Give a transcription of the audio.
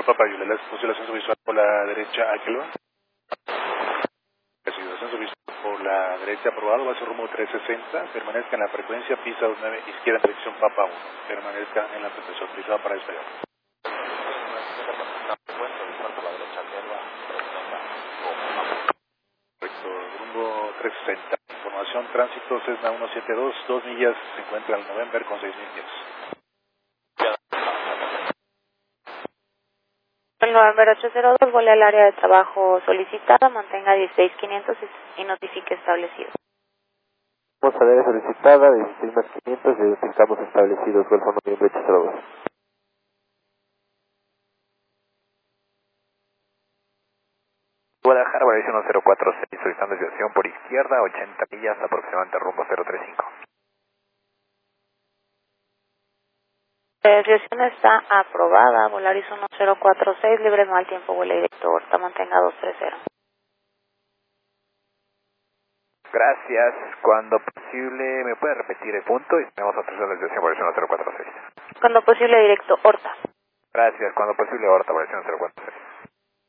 Papa Julia, la posible ascenso visual por la derecha, Aquelva. Ascenso visual por la derecha aprobado, va a ser rumbo 360, permanezca en la frecuencia, pista 9, izquierda en dirección Papa 1, permanezca en la frecuencia autorizada para despegar. Correcto, rumbo 360, información tránsito Cessna 172, 2 millas, se encuentra el November con 6,000 pies. El November 802, vuele al área de trabajo solicitada, mantenga 16,500 y notifique establecido. Vamos al área solicitada, 16,500 y notificamos establecidos, Golfo November 802. Guadalajara, variación 1046, solicitando desviación por izquierda, 80 millas, aproximadamente rumbo 035. La desviación está aprobada, Volaris 1046, libre mal tiempo, vuelo directo, Horta, mantenga 230. Gracias. Cuando posible, ¿me puede repetir el punto? Y tenemos autorización de desviación, variación 1046. Cuando posible directo, Horta. Gracias. Cuando posible, Horta, variación 1046.